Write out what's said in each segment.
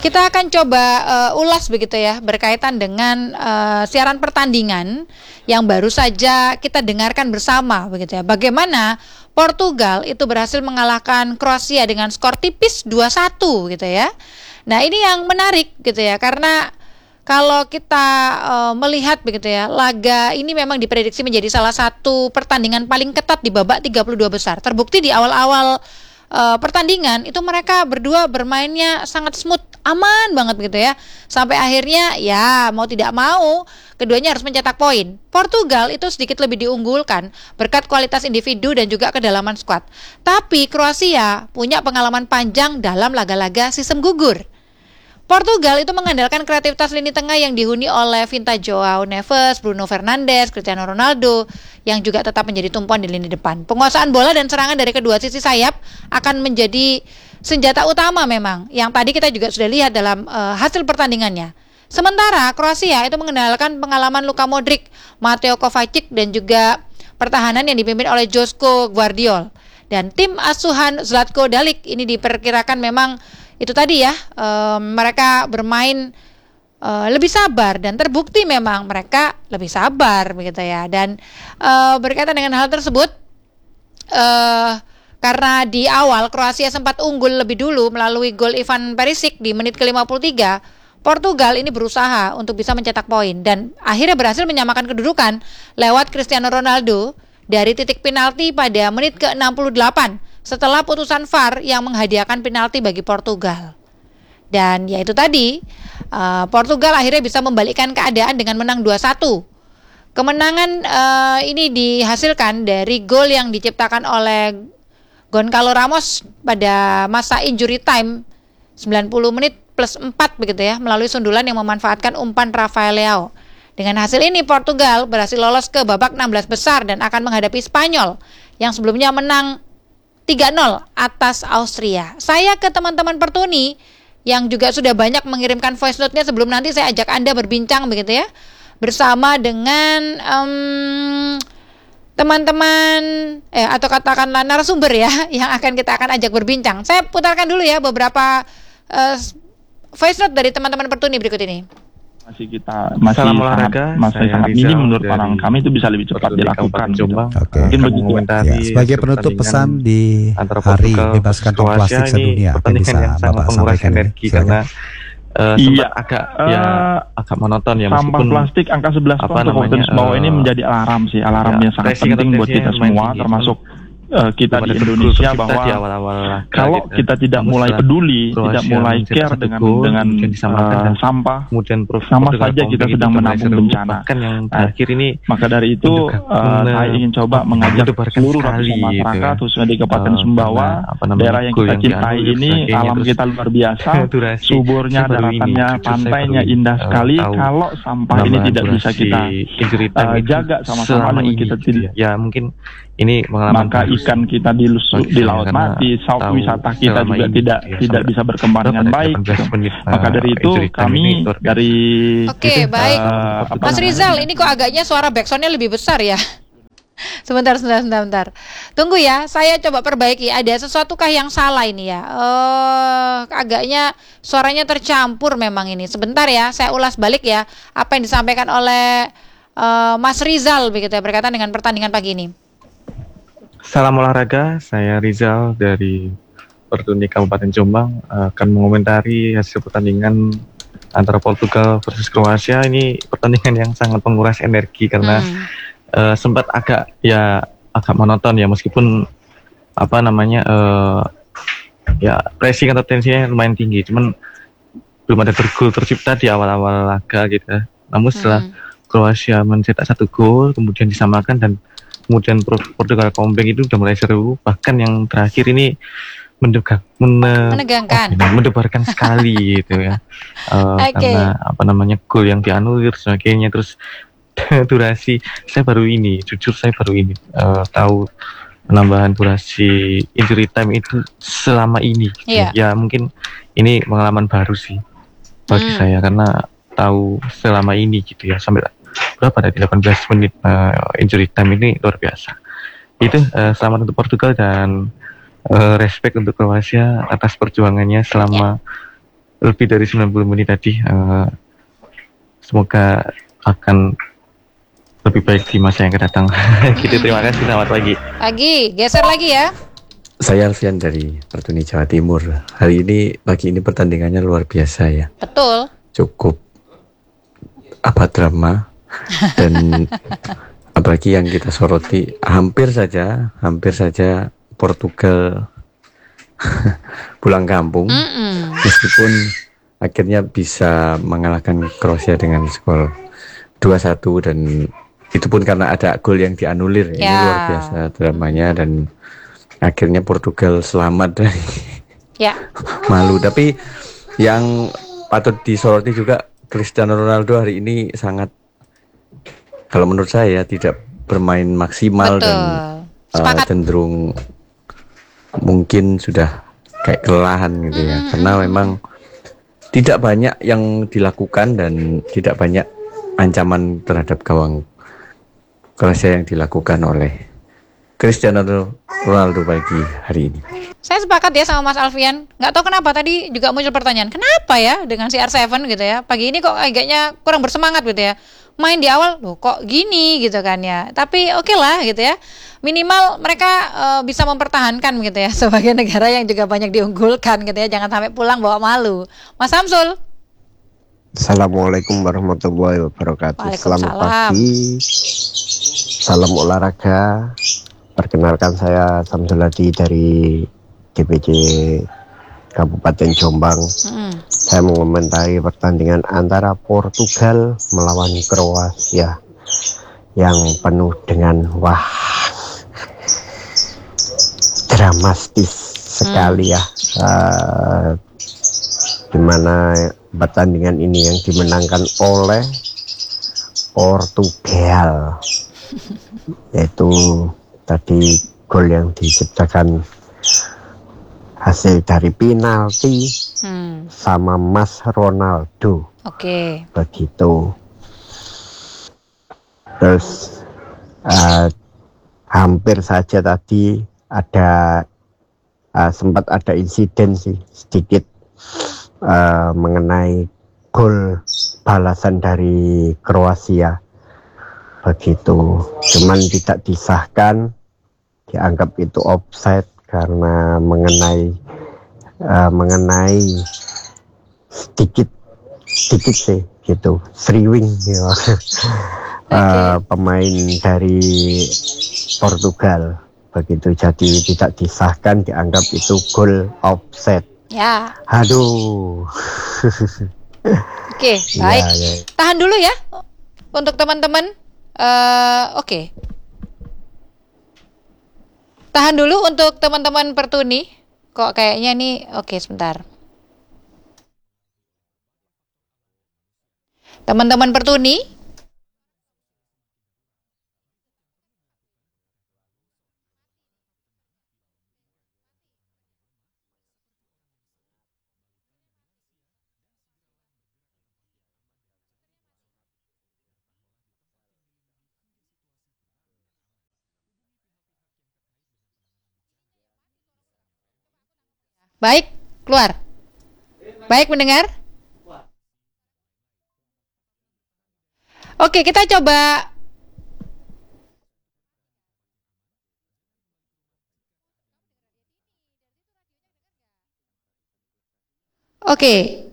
Kita akan coba ulas begitu ya, berkaitan dengan siaran pertandingan yang baru saja kita dengarkan bersama begitu ya. Bagaimana Portugal itu berhasil mengalahkan Kroasia dengan skor tipis 2-1 gitu ya. Nah, ini yang menarik gitu ya, karena kalau kita melihat begitu ya, laga ini memang diprediksi menjadi salah satu pertandingan paling ketat di babak 32 besar. Terbukti di awal-awal pertandingan itu mereka berdua bermainnya sangat smooth, aman banget gitu ya. Sampai akhirnya ya mau tidak mau keduanya harus mencetak poin. Portugal itu sedikit lebih diunggulkan berkat kualitas individu dan juga kedalaman skuad. Tapi Kroasia punya pengalaman panjang dalam laga-laga sistem gugur. Portugal itu mengandalkan kreativitas lini tengah yang dihuni oleh Vinta João Neves, Bruno Fernandes, Cristiano Ronaldo yang juga tetap menjadi tumpuan di lini depan. Penguasaan bola dan serangan dari kedua sisi sayap akan menjadi senjata utama memang, yang tadi kita juga sudah lihat dalam hasil pertandingannya. Sementara Kroasia itu mengandalkan pengalaman Luka Modric, Mateo Kovacic dan juga pertahanan yang dipimpin oleh Joško Gvardiol. Dan tim asuhan Zlatko Dalic ini diperkirakan memang itu tadi ya, mereka bermain lebih sabar dan terbukti memang mereka lebih sabar begitu ya. Dan berkaitan dengan hal tersebut, karena di awal Kroasia sempat unggul lebih dulu melalui gol Ivan Perisic di menit ke-53, Portugal ini berusaha untuk bisa mencetak poin dan akhirnya berhasil menyamakan kedudukan lewat Cristiano Ronaldo dari titik penalti pada menit ke-68 setelah putusan VAR yang menghadiahkan penalti bagi Portugal. Dan ya itu tadi, Portugal akhirnya bisa membalikkan keadaan dengan menang 2-1. Kemenangan ini dihasilkan dari gol yang diciptakan oleh Goncalo Ramos pada masa injury time 90 menit plus 4 begitu ya, melalui sundulan yang memanfaatkan umpan Rafael Leao. Dengan hasil ini Portugal berhasil lolos ke babak 16 besar dan akan menghadapi Spanyol yang sebelumnya menang 3-0 atas Austria. Saya ke teman-teman Pertuni yang juga sudah banyak mengirimkan voice note-nya, sebelum nanti saya ajak Anda berbincang begitu ya, bersama dengan teman-teman atau katakanlah narasumber ya yang kita akan ajak berbincang. Saya putarkan dulu ya beberapa voice note dari teman-teman Pertuni berikut ini. Masih sangat minim menurut pandangan kami, itu bisa lebih cepat dilakukan. Mungkin begitu. Sebagai penutup pesan di hari bebaskan tong plastik sedunia, apa yang bisa Bapak sampaikan energi karena agak monoton ya, sampah plastik angka 11 ton untuk Sumbawa ini menjadi alarm yang sangat penting buat kita semua, termasuk kita di Indonesia, bahwa kalau kita tidak mulai peduli, tidak mulai care dengan sampah, kemudian sama saja kita sedang menanggung bencana. Maka dari itu saya ingin coba mengajak seluruh lapisan masyarakat, khususnya di Kabupaten Sumbawa, daerah yang kita cintai ini, alam kita luar biasa, suburnya, daratannya, pantainya indah sekali. Kalau sampah ini tidak bisa kita jaga sama-sama, kita tidak, ya mungkin ini maka ikan kita di laut mati, wisata kita juga tidak bisa berkembang dengan baik. Maka dari itu kami dari baik. Mas Rizal, ini kok agaknya suara backsoundnya lebih besar ya? Sebentar. Tunggu ya, saya coba perbaiki. Ada sesuatukah yang salah ini ya? Agaknya suaranya tercampur memang ini. Sebentar ya, saya ulas balik ya apa yang disampaikan oleh Mas Rizal begitu ya, berkaitan dengan pertandingan pagi ini. Salam olahraga, saya Rizal dari Pertuni Kabupaten Jombang, akan mengomentari hasil pertandingan antara Portugal versus Kroasia. Ini pertandingan yang sangat menguras energi karena sempat agak monoton ya, meskipun pressing atau tensinya lumayan tinggi, cuman belum ada gol tercipta di awal-awal laga gitu. Namun setelah Kroasia mencetak 1 gol, kemudian disamakan dan kemudian Portugal comeback, itu udah mulai seru. Bahkan yang terakhir ini mendebarkan sekali gitu ya. Karena gol yang dianulir sebagainya, terus durasi saya baru ini tahu penambahan durasi injury time itu selama ini gitu. Ya mungkin ini pengalaman baru sih bagi saya, karena tahu selama ini gitu ya, sampai berapa dari 18 menit injury time ini luar biasa. Itu selamat untuk Portugal dan respect untuk Kroasia atas perjuangannya selama lebih dari 90 menit tadi. Semoga akan lebih baik di masa yang akan datang. Gitu, terima kasih, selamat pagi. Geser lagi ya. Saya Alfian dari Pertuni Jawa Timur. Pagi ini pertandingannya luar biasa ya. Betul. Cukup drama dan apalagi yang kita soroti hampir saja Portugal pulang kampung. Meskipun akhirnya bisa mengalahkan Kroasia dengan skor 2-1 dan itu pun karena ada gol yang dianulir. Ini luar biasa dramanya dan akhirnya Portugal selamat dari malu. Tapi yang patut disoroti juga Cristiano Ronaldo hari ini sangat, kalau menurut saya tidak bermain maksimal. Betul. Dan cenderung mungkin sudah kayak kelelahan gitu ya. Karena memang tidak banyak yang dilakukan dan tidak banyak ancaman terhadap gawang Kroasia yang dilakukan oleh Cristiano Ronaldo pagi hari ini. Saya sepakat ya sama Mas Alfian. Nggak tahu kenapa tadi juga muncul pertanyaan, kenapa ya dengan CR7 gitu ya, pagi ini kok agaknya kurang bersemangat gitu ya. Main di awal loh kok gini gitu kan ya. Tapi oke lah gitu ya. Minimal mereka bisa mempertahankan gitu ya sebagai negara yang juga banyak diunggulkan gitu ya. Jangan sampai pulang bawa malu. Mas Samsul. Assalamualaikum warahmatullahi wabarakatuh. Selamat pagi. Salam olahraga. Perkenalkan saya Samsul Hadi dari DPC Kabupaten Jombang. Saya mengomentari pertandingan antara Portugal melawan Kroasia yang penuh dengan dramatis sekali ya. Dimana pertandingan ini yang dimenangkan oleh Portugal, yaitu tadi gol yang diciptakan hasil dari penalti sama Mas Ronaldo. Begitu. Terus hampir saja tadi sempat ada insiden sih sedikit mengenai gol balasan dari Kroasia. Begitu. Cuman tidak disahkan, dianggap itu offside karena mengenai sedikit sih gitu, Sriwing ya. Pemain dari Portugal. Begitu, jadi tidak disahkan, dianggap itu gol offside. Ya. Aduh. Oke, baik. Ya. Tahan dulu ya untuk teman-teman. Oke. Tahan dulu untuk teman-teman Pertuni. Kok kayaknya nih, oke sebentar. Teman-teman Pertuni. Baik, keluar. Baik, mendengar? Oke, kita coba. Oke.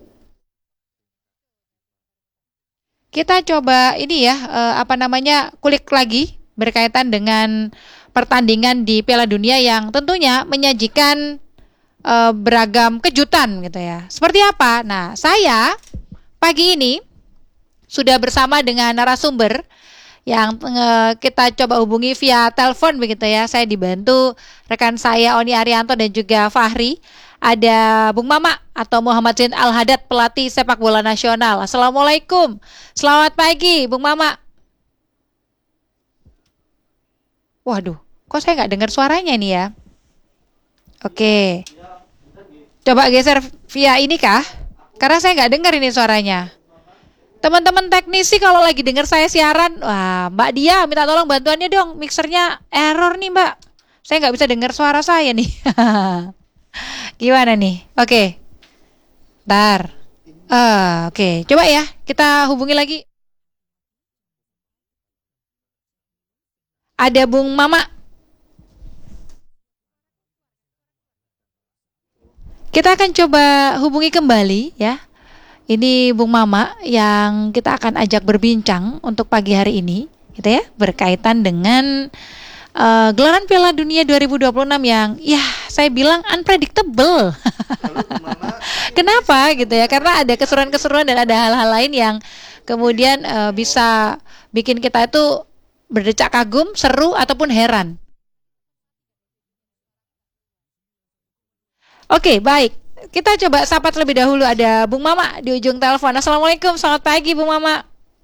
Kita coba ini ya, kulik lagi berkaitan dengan pertandingan di Piala Dunia yang tentunya menyajikan beragam kejutan gitu ya. Seperti apa? Nah, saya pagi ini sudah bersama dengan narasumber yang kita coba hubungi via telepon begitu ya. Saya dibantu rekan saya Oni Arianto dan juga Fahri. Ada Bung Mama atau Muhammad Zain Al-Hadad, pelatih sepak bola nasional. Assalamualaikum. Selamat pagi, Bung Mama. Waduh, kok saya nggak dengar suaranya nih ya? Oke. Coba geser via ini kah? Karena saya nggak dengar ini suaranya. Teman-teman teknisi kalau lagi dengar saya siaran, wah Mbak Dia minta tolong bantuannya dong. Mixernya error nih Mbak. Saya nggak bisa dengar suara saya nih. Gimana nih? Oke. Bentar. Oke. Coba ya, kita hubungi lagi. Ada Bung Mama. Kita akan coba hubungi kembali ya. Ini Bung Mama yang kita akan ajak berbincang untuk pagi hari ini, gitu ya, berkaitan dengan gelaran Piala Dunia 2026 yang ya saya bilang unpredictable. Kenapa gitu ya? Karena ada keseruan-keseruan dan ada hal-hal lain yang kemudian bisa bikin kita itu berdecak kagum, seru ataupun heran. Oke, baik. Kita coba sapa terlebih dahulu, ada Bung Mama di ujung telepon. Assalamualaikum, selamat pagi Bung Mama.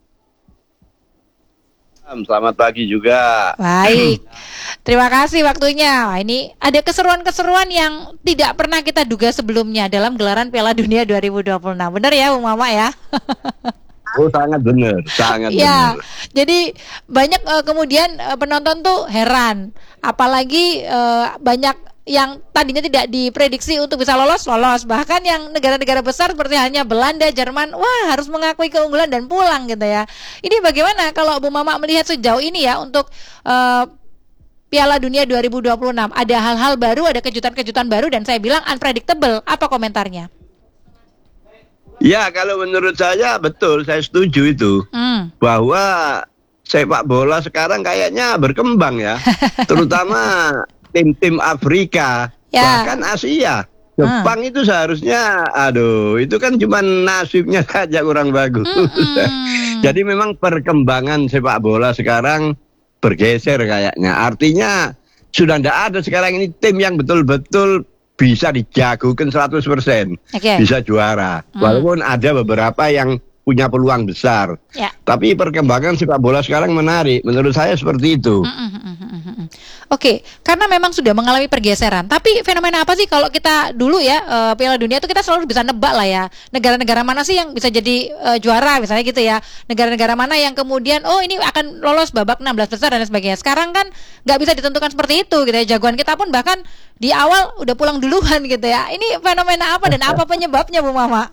Selamat pagi juga. Baik, terima kasih waktunya. Wah, ini ada keseruan-keseruan yang tidak pernah kita duga sebelumnya dalam gelaran Piala Dunia 2026. Benar ya Bung Mama ya? Oh, sangat benar, sangat ya, benar. Jadi banyak kemudian penonton tuh heran. Apalagi banyak yang tadinya tidak diprediksi untuk bisa lolos. Bahkan yang negara-negara besar seperti halnya Belanda, Jerman, wah harus mengakui keunggulan dan pulang gitu ya. Ini bagaimana kalau Bu Mama melihat sejauh ini ya untuk Piala Dunia 2026? Ada hal-hal baru, ada kejutan-kejutan baru dan saya bilang unpredictable. Apa komentarnya? Ya, kalau menurut saya betul, saya setuju itu. Bahwa sepak bola sekarang kayaknya berkembang ya. Terutama tim-tim Afrika, bahkan Asia. Jepang itu seharusnya, itu kan cuma nasibnya saja kurang bagus. Jadi memang perkembangan sepak bola sekarang bergeser kayaknya. Artinya sudah tidak ada sekarang ini tim yang betul-betul bisa dijagokan 100%, bisa juara. Walaupun ada beberapa yang punya peluang besar. Tapi perkembangan sepak bola sekarang menarik. Menurut saya seperti itu. Oke, karena memang sudah mengalami pergeseran. Tapi fenomena apa sih kalau kita dulu ya Piala Dunia itu kita selalu bisa nebak lah ya. Negara-negara mana sih yang bisa jadi juara misalnya gitu ya. Negara-negara mana yang kemudian ini akan lolos babak 16 besar dan sebagainya. Sekarang kan nggak bisa ditentukan seperti itu gitu ya. Jagoan kita pun bahkan di awal udah pulang duluan gitu ya. Ini fenomena apa dan apa penyebabnya Bu Mama?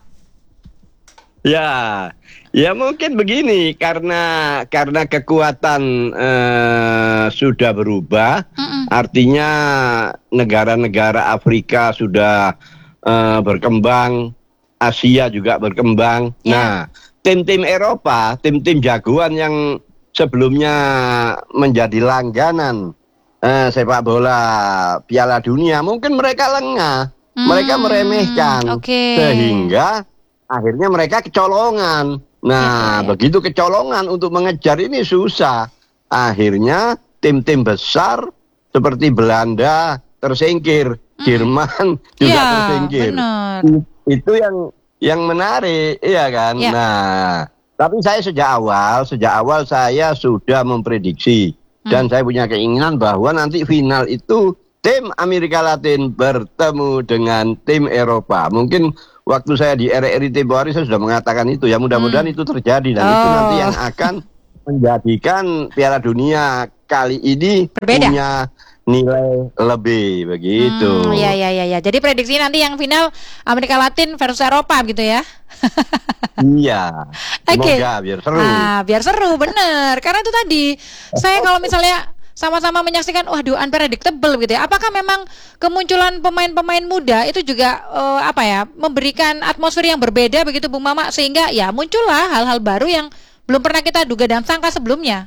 Ya mungkin begini, karena kekuatan sudah berubah, artinya negara-negara Afrika sudah berkembang, Asia juga berkembang. Nah, tim-tim Eropa, tim-tim jagoan yang sebelumnya menjadi langganan sepak bola Piala Dunia, mungkin mereka lengah, mereka meremehkan, sehingga akhirnya mereka kecolongan. Nah, begitu kecolongan untuk mengejar ini susah. Akhirnya tim-tim besar seperti Belanda tersingkir, Jerman juga tersingkir. Benar. Itu yang menarik, iya kan? Nah, tapi saya sejak awal saya sudah memprediksi dan saya punya keinginan bahwa nanti final itu tim Amerika Latin bertemu dengan tim Eropa. Mungkin waktu saya di RRI tempo hari saya sudah mengatakan itu ya, mudah-mudahan itu terjadi dan itu nanti yang akan menjadikan Piala Dunia kali ini punya nilai lebih begitu. Ya. Jadi prediksi nanti yang final Amerika Latin versus Eropa gitu ya. Iya. Semoga biar seru. Biar seru bener. Karena itu tadi saya kalau misalnya sama-sama menyaksikan, waduh unpredictable gitu ya. Apakah memang kemunculan pemain-pemain muda itu juga memberikan atmosfer yang berbeda begitu Bung Mama, sehingga ya muncullah hal-hal baru yang belum pernah kita duga dan sangka sebelumnya.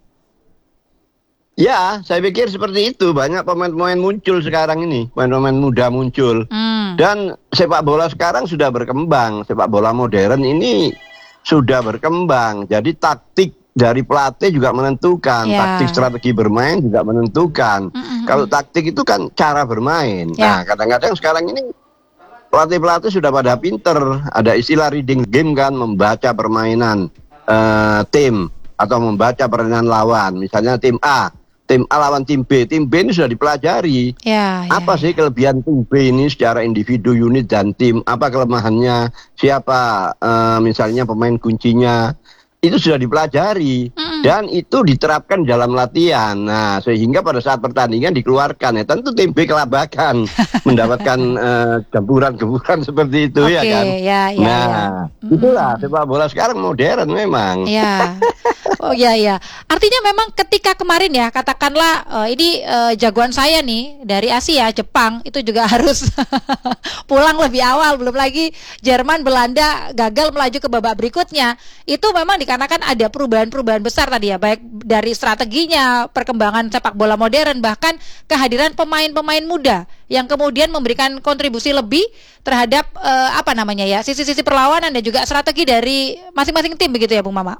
Ya, saya pikir seperti itu. Banyak pemain-pemain muncul sekarang ini, pemain-pemain muda muncul. Dan sepak bola sekarang sudah berkembang. Sepak bola modern ini sudah berkembang. Jadi taktik dari pelatih juga menentukan, taktik strategi bermain juga menentukan. Kalau taktik itu kan cara bermain. Nah, kadang-kadang sekarang ini pelatih-pelatih sudah pada pinter. Ada istilah reading game kan, membaca permainan tim atau membaca permainan lawan. Misalnya tim A lawan tim B ini sudah dipelajari. Apa sih kelebihan tim B ini secara individu, unit dan tim? Apa kelemahannya? Siapa misalnya pemain kuncinya? Itu sudah dipelajari dan itu diterapkan dalam latihan. Nah, sehingga pada saat pertandingan dikeluarkan, ya tentu tim B kelabakan mendapatkan gemburan-gemburan seperti itu, ya kan. Nah, itulah sepak bola sekarang modern memang. Ya. Oh ya. Artinya memang ketika kemarin ya, katakanlah ini jagoan saya nih dari Asia, Jepang itu juga harus pulang lebih awal, belum lagi Jerman, Belanda gagal melaju ke babak berikutnya. Itu memang dikarenakan ada perubahan-perubahan besar tadi ya, baik dari strateginya, perkembangan sepak bola modern, bahkan kehadiran pemain-pemain muda yang kemudian memberikan kontribusi lebih terhadap sisi-sisi perlawanan dan juga strategi dari masing-masing tim begitu ya, Bung Mama.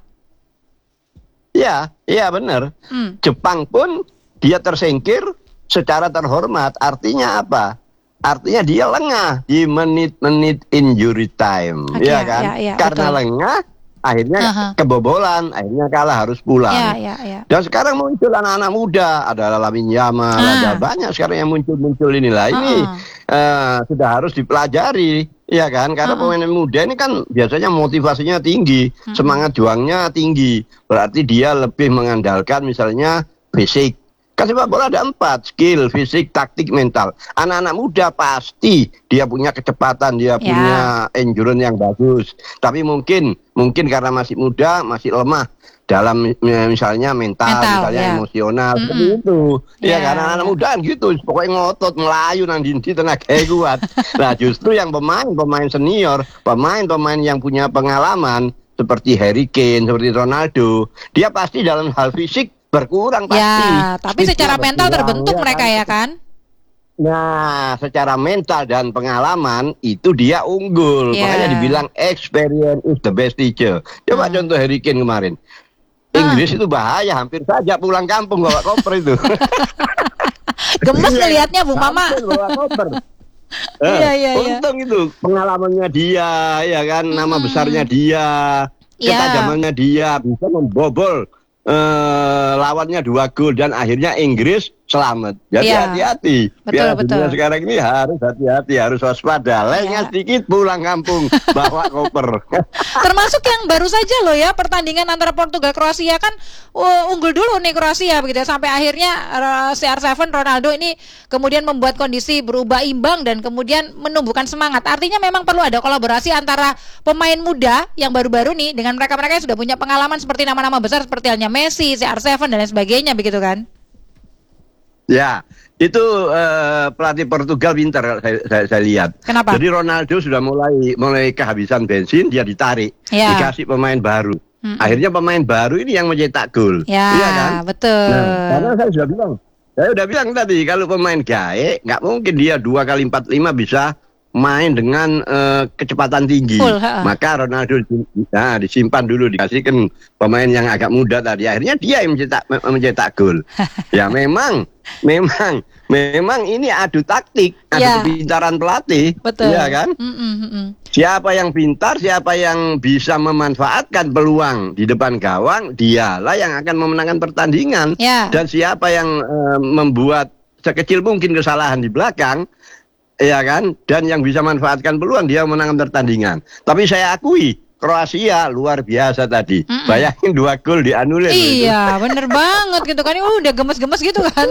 Iya benar. Jepang pun dia tersingkir secara terhormat. Artinya apa? Artinya dia lengah di menit-menit injury time, ya kan? Karena betul. Lengah, akhirnya kebobolan, akhirnya kalah, harus pulang. Dan sekarang muncul anak-anak muda, ada Lamine Yamal, ada banyak sekarang yang muncul inilah. Ini sudah harus dipelajari. Iya kan, karena pemain muda ini kan biasanya motivasinya tinggi, semangat juangnya tinggi. Berarti dia lebih mengandalkan misalnya fisik. Kan sepak bola ada 4, skill, fisik, taktik, mental. Anak-anak muda pasti dia punya kecepatan, dia punya endurance yang bagus. Tapi mungkin karena masih muda, masih lemah dalam misalnya mental misalnya emosional, seperti itu. Ya karena anak muda kan gitu, pokoknya ngotot, melayu nanti tenaga kuat. Nah, justru yang pemain senior, pemain yang punya pengalaman seperti Harry Kane, seperti Ronaldo, dia pasti dalam hal fisik berkurang pasti. Ya, tapi secara mental terbentuk mereka ya kan? Nah, secara mental dan pengalaman itu dia unggul. Makanya dibilang experience is the best teacher. Coba contoh Harry Kane kemarin. Inggris itu bahaya, hampir saja pulang kampung bawa koper itu. Gemes ngelihatnya Bung Mama. Bawa koper. Untung itu pengalamannya dia, ya kan, nama besarnya dia, ketajamannya dia bisa membobol lawannya 2 gol dan akhirnya Inggris selamat. Jadi hati-hati. Betul. Sekarang ini harus hati-hati, harus waspada. Lengah sedikit pulang kampung bawa koper. Termasuk yang baru saja loh ya, pertandingan antara Portugal Kroasia kan unggul dulu nih Kroasia begitu ya, sampai akhirnya CR7 Ronaldo ini kemudian membuat kondisi berubah imbang dan kemudian menumbuhkan semangat. Artinya memang perlu ada kolaborasi antara pemain muda yang baru-baru nih dengan mereka-mereka yang sudah punya pengalaman seperti nama-nama besar seperti halnya Messi, CR7 dan lain sebagainya begitu kan? Ya, itu pelatih Portugal pintar saya lihat. Kenapa? Jadi Ronaldo sudah mulai kehabisan bensin, dia ditarik, dikasih pemain baru. Akhirnya pemain baru ini yang mencetak gol. Iya kan? Betul. Nah, karena saya sudah bilang tadi kalau pemain gae nggak mungkin dia 2x45 bisa main dengan kecepatan tinggi. Maka Ronaldo disimpan dulu, dikasihkan pemain yang agak muda tadi. Akhirnya dia yang mencetak gol. Ya memang ini adu taktik, adu kepintaran pelatih. Betul. Ya kan? Siapa yang pintar, siapa yang bisa memanfaatkan peluang di depan gawang, dialah yang akan memenangkan pertandingan. Dan siapa yang membuat sekecil mungkin kesalahan di belakang, ya kan, dan yang bisa manfaatkan peluang, dia menangkan pertandingan. Tapi saya akui Kroasia luar biasa tadi. Bayangin 2 gol dianulir. Iya, bener banget gitu kan. Udah gemes-gemes gitu kan.